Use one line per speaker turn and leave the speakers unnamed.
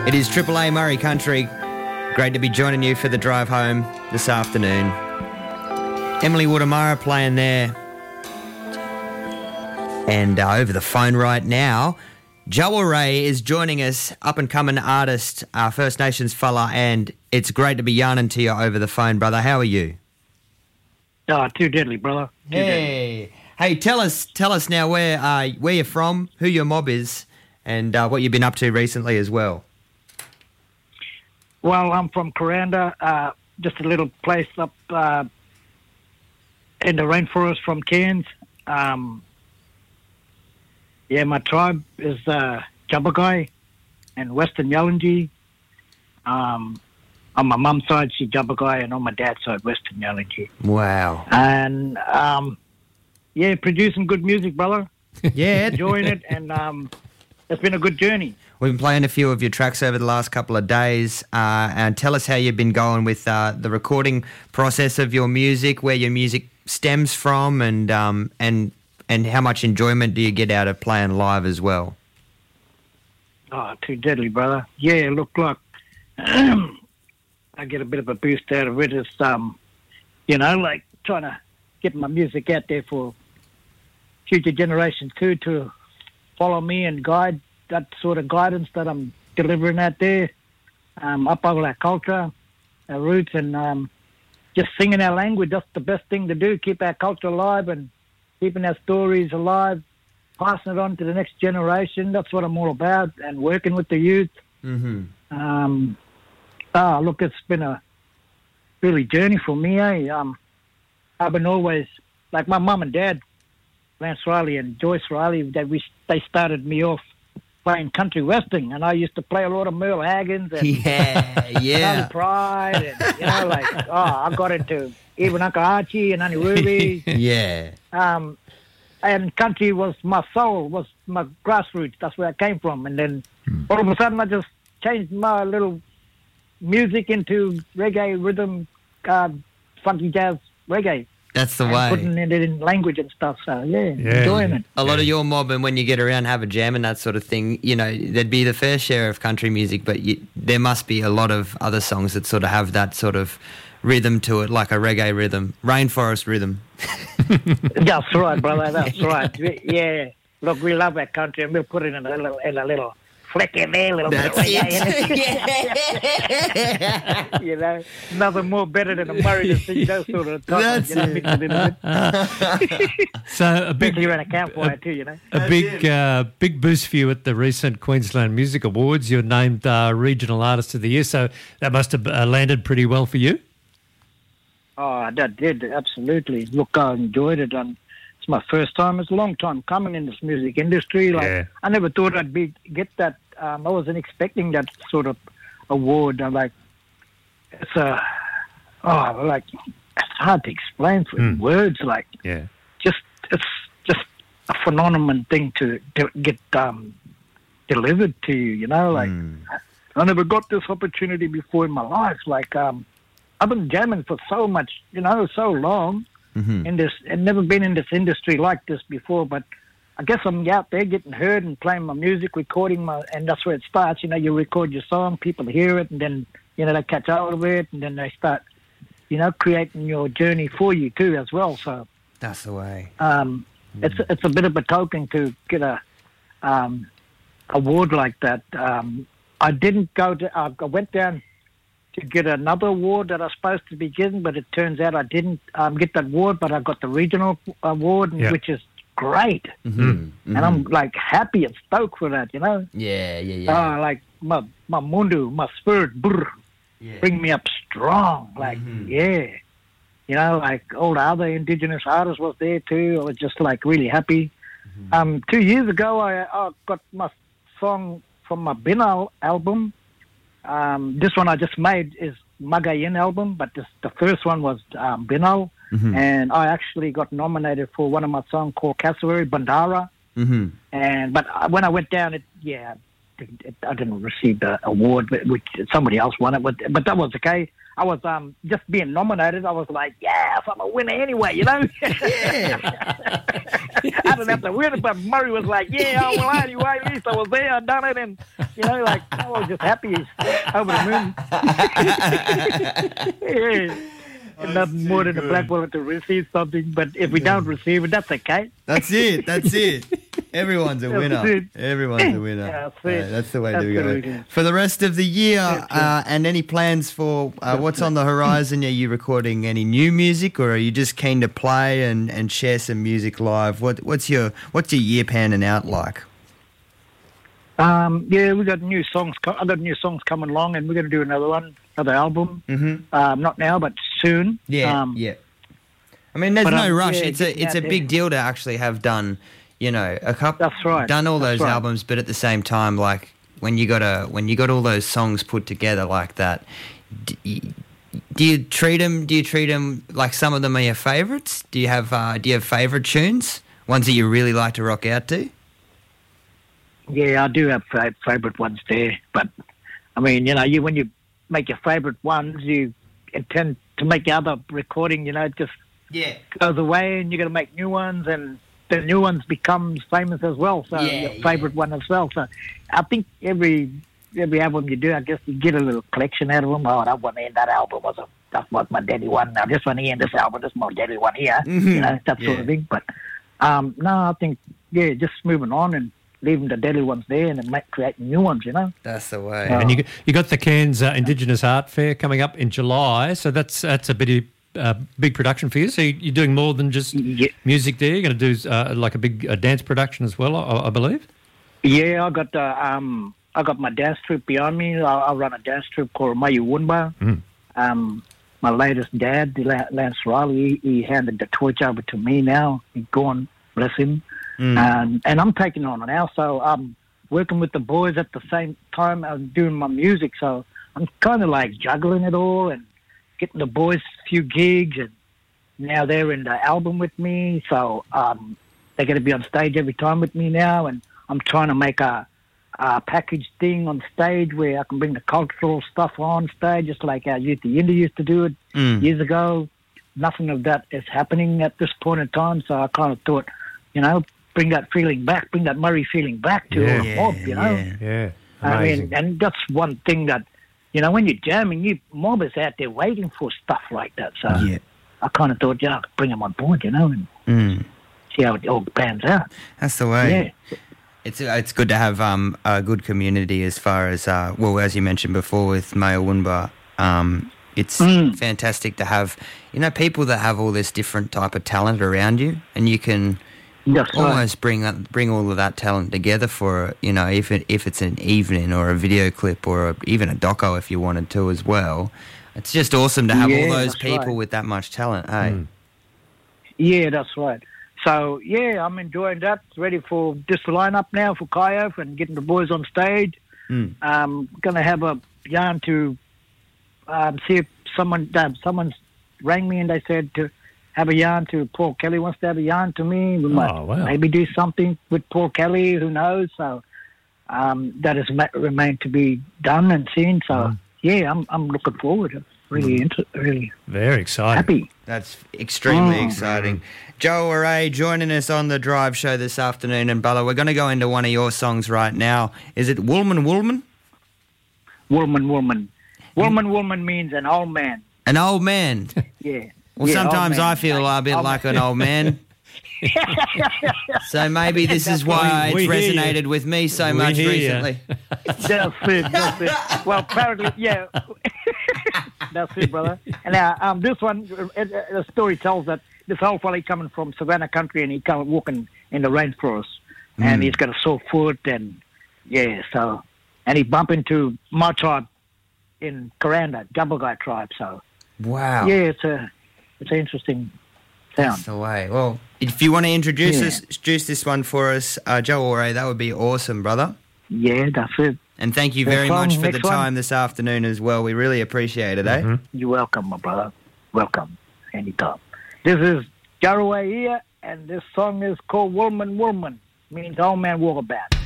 It is Triple A Murray Country. Great to be joining you for the drive home this afternoon. Emily Woodamara playing there. And over the phone right now, Joel Ray is joining us, up-and-coming artist, First Nations fella, and it's great to be yarning to you over the phone, brother. How are you?
Oh, too deadly, brother. Too deadly.
Hey, tell us now where you're from, who your mob is, and what you've been up to recently as well.
Well, I'm from Kuranda, just a little place up in the rainforest from Cairns. My tribe is Jabbergai and Western Yalanji. On my mum's side, she's Jabbergai, and on my dad's side, Western Yalanji.
Wow.
And, producing good music, brother.
Yeah.
Enjoying it, and it's been a good journey.
We've been playing a few of your tracks over the last couple of days, and tell us how you've been going with the recording process of your music, where your music stems from, and how much enjoyment do you get out of playing live as well?
Oh, too deadly, brother. Yeah, look, like I get a bit of a boost out of it. It's like trying to get my music out there for future generations too, to follow me and guide that sort of guidance that I'm delivering out there, up over our culture, our roots, and just singing our language. That's the best thing to do, keep our culture alive and keeping our stories alive, passing it on to the next generation. That's what I'm all about, and working with the youth.
Mm-hmm.
Look, it's been a really journey for me. I've been always, like my mum and dad, Lance Riley and Joyce Riley, they started me off playing country western, and I used to play a lot of Merle Haggins and Charlie Pride, and I got into even Uncle Archie and Auntie Ruby.
Yeah.
And country was my soul, was my grassroots. That's where I came from. And then all of a sudden, I just changed my little music into reggae rhythm, funky jazz reggae.
That's the way.
Putting it in language and stuff, so enjoying it.
A lot of your mob, and when you get around, have a jam and that sort of thing, there'd be the fair share of country music, but there must be a lot of other songs that sort of have that sort of rhythm to it, like a reggae rhythm, rainforest rhythm.
That's right, brother, that's right. Yeah, look, we love our country, and we'll put it in a little flick in there, a little bit of reggae. Yeah. Nothing more better than a Murray to sing those sort of topics. Mix it in a bit.
So a big,
around a campfire too,
A big boost for you at the recent Queensland Music Awards. You're named Regional Artist of the Year, so that must have landed pretty well for you.
Oh, that did, absolutely. Look, I enjoyed it, and it's my first time. It's a long time coming in this music industry. I never thought I'd get that. I wasn't expecting that sort of award. It's hard to explain in words. It's just a phenomenal thing to get delivered to you. I never got this opportunity before in my life. I've been jamming for so much, so long.
Mm-hmm.
In this, and never been in this industry like this before, but I guess I'm out there getting heard and playing my music, recording and that's where it starts. You record your song, people hear it, and then, they catch out of it, and then they start, creating your journey for you too as well. So
that's the way.
It's a bit of a token to get a award like that. I didn't go to, I went down to get another award that I was supposed to be getting, but it turns out I didn't get that award, but I got the regional award, which is great.
Mm-hmm.
And I'm happy and stoked for that,
Yeah.
My mundu, my spirit, bring me up strong. All the other Indigenous artists was there too. I was just really happy. 2 years ago, I got my song from my Binal album. This one I just made is Magayin album, but the first one was Binal, and I actually got nominated for one of my songs called Cassowary Bandara.
Mm-hmm.
But when I went down, it I didn't receive the award, which somebody else won it. But that was okay. I was just being nominated. I was like, yes, I'm a winner anyway, you know. I didn't have to win it, but Murray was like, yeah, well, anyway, at least I was there, I done it, and you know, like I was just happy over the moon. Yeah. And nothing more than a black wallet to receive something, but if we don't receive it, that's okay.
That's it. Everyone's a winner. Everyone's a winner. That's the way to go. For the rest of the year, and any plans for what's on the horizon? Are you recording any new music, or are you just keen to play and share some music live? What's your year panning out like?
Yeah, we got new songs. I got new songs coming along, and we're going to do another album. Mm-hmm. Not now, but soon.
Yeah. I mean, there's no rush. It's a big deal to actually have done, you know, a couple.
That's right.
Done all those albums, but at the same time, like when you got all those songs put together like that, do you treat them like some of them are your favourites? Do you have favourite tunes, ones that you really like to rock out to?
Yeah, I do have favourite ones there, but I mean, you know, when you make your favourite ones, you intend to make the other recording, you know, it just goes away, and you got to make new ones, and the new ones becomes famous as well. So your favourite one as well. So I think every album you do, I guess you get a little collection out of them. Oh, that one and that album was my daddy one. Now this one here and this album, this is my daddy one here. Mm-hmm. You know, that sort of thing. But no, I think just moving on and leaving the deadly ones there and then creating new ones, you know.
That's the way.
And you got the Cairns Indigenous Art Fair coming up in July, so that's a big production for you. So you're doing more than just music there. You're going to do like a big dance production as well, I believe. Yeah,
I got my dance troupe behind me. I run a dance troupe called Mayu Wunba. My latest dad, Lance Riley, he handed the torch over to me now. He's gone, bless him. And I'm taking on it now, so I'm working with the boys at the same time as doing my music. So I'm kind of like juggling it all and getting the boys a few gigs, and now they're in the album with me. So they're going to be on stage every time with me now, and I'm trying to make a package thing on stage where I can bring the cultural stuff on stage, just like our Youth the Indie used to do it years ago. Nothing of that is happening at this point in time, so I kind of thought, you know, bring that feeling back, bring that Murray feeling back to a mob, you know.
Yeah.
I mean, and that's one thing that, you know, when you're jamming, mob is out there waiting for stuff like that. So I kind of thought, I could bring them on board, you know, and see how it all pans out.
That's the way. Yeah. It's good to have a good community as far as, as you mentioned before with Mayu Wunba. It's fantastic to have, you know, people that have all this different type of talent around you, and you can almost bring all of that talent together for, you know, if it's an evening or a video clip or even a doco if you wanted to as well. It's just awesome to have all those people with that much talent, hey?
Yeah, that's right. So, I'm enjoying that. Ready for this lineup now for Kayo and getting the boys on stage. Going to have a yarn to see if someone's rang me and they said to have a yarn to Paul Kelly wants to have a yarn to me. We might maybe do something with Paul Kelly, who knows. So that has remained to be done and seen. So, I'm looking forward to it. Really
very exciting.
Happy.
That's extremely exciting. Joe Array joining us on the Drive Show this afternoon. And Bella, we're going to go into one of your songs right now. Is it Woolman?
Woolman means an old man.
An old man?
Yeah.
Well, sometimes I feel a bit like an old man. So maybe this is why it's resonated with me so much recently.
That's it. Well, apparently, that's it, brother. And now, this one, the story tells that this whole fella coming from Savannah country, and he come walking in the rainforest, and he's got a sore foot, and and he bumped into my tribe in Kuranda, Gumbagai tribe. So,
wow,
it's an interesting sound.
That's the way. Well, if you want to introduce this one for us, Joe Ore, that would be awesome, brother.
Yeah, that's it.
And thank you very much for the time this afternoon as well. We really appreciate it, eh?
You're welcome, my brother. Welcome. Anytime. This is Jaraway here, and this song is called Woolman, means old man walkabout.